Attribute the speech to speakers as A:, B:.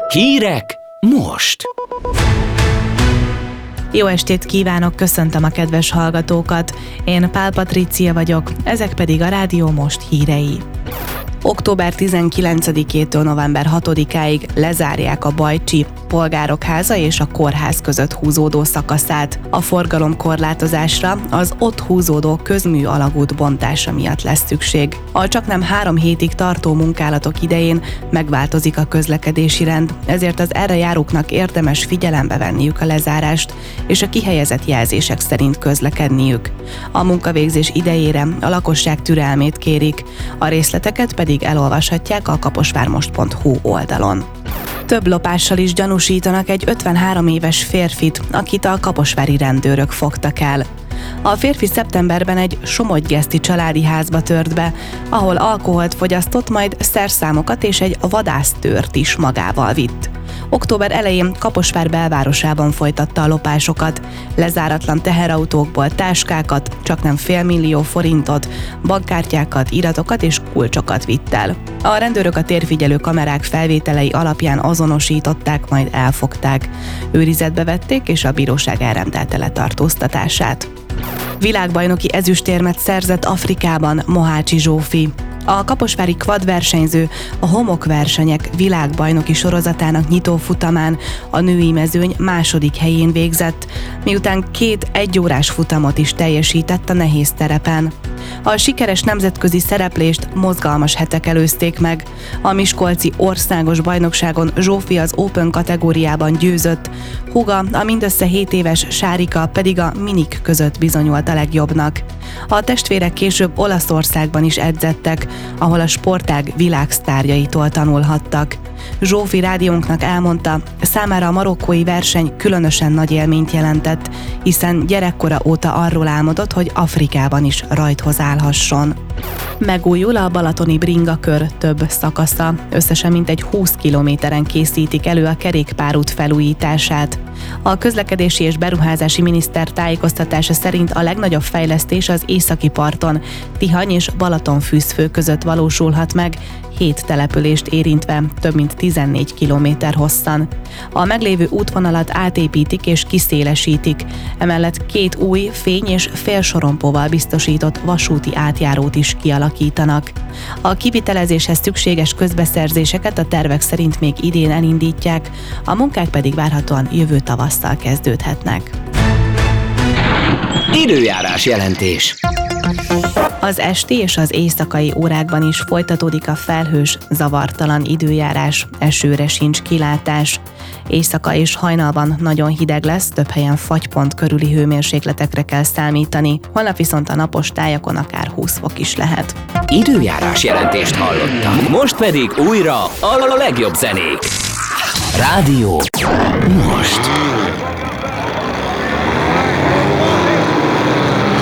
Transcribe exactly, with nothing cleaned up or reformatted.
A: Hírek most!
B: Jó estét kívánok, köszöntöm a kedves hallgatókat. Én Pál Patrícia vagyok, ezek pedig a Rádió Most hírei. október tizenkilencedikétől november hatodikáig lezárják a Bajcsi Polgárok Háza és a kórház között húzódó szakaszát. A forgalomkorlátozásra az ott húzódó közmű alagút bontása miatt lesz szükség. A csaknem három hétig tartó munkálatok idején megváltozik a közlekedési rend, ezért az erre járóknak érdemes figyelembe venniük a lezárást, és a kihelyezett jelzések szerint közlekedniük. A munkavégzés idejére a lakosság türelmét kérik, a részleteket pedig elolvashatják a kaposvármost pont hu oldalon. Több lopással is gyanúsítanak egy ötvenhárom éves férfit, akit a kaposvári rendőrök fogtak el. A férfi szeptemberben egy somogygeszti családi házba tört be, ahol alkoholt fogyasztott, majd szerszámokat és egy vadásztőrt is magával vitt. Október elején Kaposvár belvárosában folytatta a lopásokat, lezáratlan teherautókból táskákat, csaknem félmillió forintot, bankkártyákat, iratokat és kulcsokat vitt el. A rendőrök a térfigyelő kamerák felvételei alapján azonosították, majd elfogták. Őrizetbe vették, és a bíróság elrendelte letartóztatását. Világbajnoki ezüstérmet szerzett Afrikában Mohácsi Zsófi. A kaposvári kvadversenyző a homokversenyek világbajnoki sorozatának nyitó futamán a női mezőny második helyén végzett, miután két egyórás futamot is teljesített a nehéz terepen. A sikeres nemzetközi szereplést mozgalmas hetek előzték meg. A miskolci országos bajnokságon Zsófi az Open kategóriában győzött, húga, a mindössze hét éves Sárika pedig a minik között bizonyult a legjobbnak. A testvérek később Olaszországban is edzettek, ahol a sportág világsztárjaitól tanulhattak. Zsófi rádiónknak elmondta, számára a marokkói verseny különösen nagy élményt jelentett, hiszen gyerekkora óta arról álmodott, hogy Afrikában is rajthoz állhasson. Megújul a balatoni bringakör több szakasza, összesen mintegy húsz kilométeren készítik elő a kerékpárút felújítását. A közlekedési és beruházási miniszter tájékoztatása szerint a legnagyobb fejlesztés az északi parton, Tihany és Balatonfűzfő között valósulhat meg, hét települést érintve több mint tizennégy kilométer hosszan. A meglévő útvonalat átépítik és kiszélesítik, emellett két új fény- és félsorompóval biztosított vasúti átjárót is kialakítanak. A kivitelezéshez szükséges közbeszerzéseket a tervek szerint még idén elindítják, a munkák pedig várhatóan jövő tavasszal kezdődhetnek.
A: Időjárás jelentés.
B: Az esti és az éjszakai órákban is folytatódik a felhős, zavartalan időjárás, esőre sincs kilátás. Éjszaka és hajnalban nagyon hideg lesz, több helyen fagypont körüli hőmérsékletekre kell számítani, holnap viszont a napos tájakon akár húsz fok is lehet.
A: Időjárás jelentést hallottak. Most pedig újra a legjobb zenék. Rádió Most.